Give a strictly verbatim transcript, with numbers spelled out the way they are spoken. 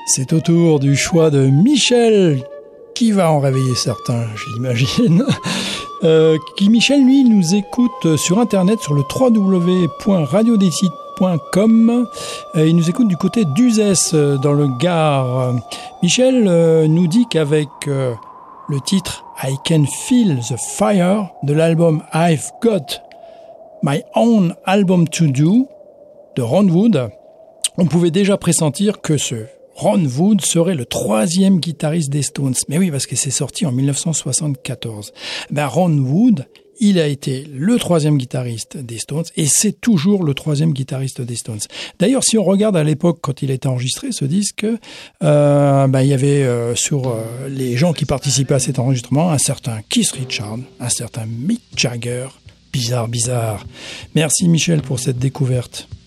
C'est au tour du choix de Michel, qui va en réveiller certains, j'imagine. Euh, qui, Michel, lui, nous écoute sur Internet, sur le w w w point radio décide point com. Euh, il nous écoute du côté d'Uzès, dans le Gard. Michel euh, nous dit qu'avec euh, le titre « I Can Feel the Fire » de l'album « I've Got My Own Album to Do » de Ron Wood, on pouvait déjà pressentir que ce Ron Wood serait le troisième guitariste des Stones. Mais oui, parce que c'est sorti en dix-neuf cent soixante-quatorze. Ben, Ron Wood, il a été le troisième guitariste des Stones et c'est toujours le troisième guitariste des Stones. D'ailleurs, si on regarde à l'époque, quand il a été enregistré, ce disque, euh, ben, il y avait euh, sur euh, les gens qui participaient à cet enregistrement un certain Keith Richards, un certain Mick Jagger. Bizarre, bizarre. Merci Michel pour cette découverte.